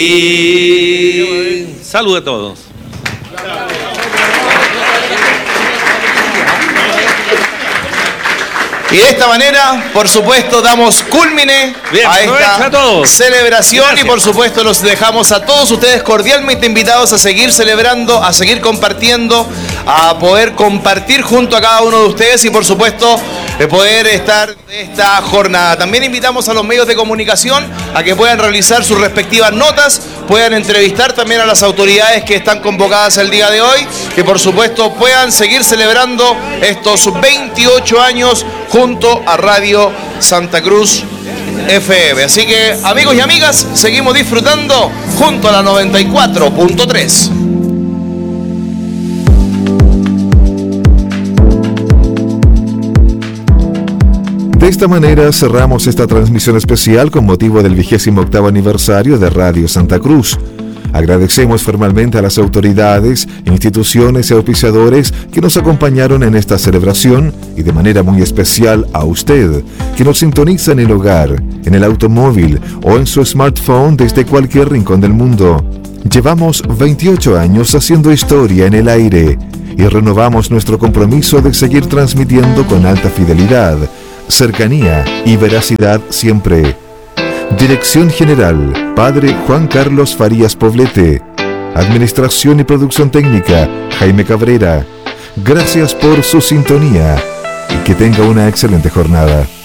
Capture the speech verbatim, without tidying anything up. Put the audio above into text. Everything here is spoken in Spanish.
Y salud a todos. Y de esta manera, por supuesto, damos culmine Bien, a esta a todos. celebración. Gracias. Y por supuesto los dejamos a todos ustedes cordialmente invitados a seguir celebrando, a seguir compartiendo, a poder compartir junto a cada uno de ustedes y por supuesto de poder estar en esta jornada. También invitamos a los medios de comunicación a que puedan realizar sus respectivas notas, puedan entrevistar también a las autoridades que están convocadas el día de hoy, que por supuesto puedan seguir celebrando estos veintiocho años junto a Radio Santa Cruz F M. Así que, amigos y amigas, seguimos disfrutando junto a la noventa y cuatro punto tres. De esta manera cerramos esta transmisión especial con motivo del vigésimo octavo aniversario de Radio Santa Cruz. Agradecemos formalmente a las autoridades, instituciones y auspiciadores que nos acompañaron en esta celebración y de manera muy especial a usted, que nos sintoniza en el hogar, en el automóvil o en su smartphone desde cualquier rincón del mundo. Llevamos veintiocho años haciendo historia en el aire y renovamos nuestro compromiso de seguir transmitiendo con alta fidelidad, cercanía y veracidad siempre. Dirección General, Padre Juan Carlos Farías Poblete. Administración y Producción Técnica, Jaime Cabrera. Gracias por su sintonía y que tenga una excelente jornada.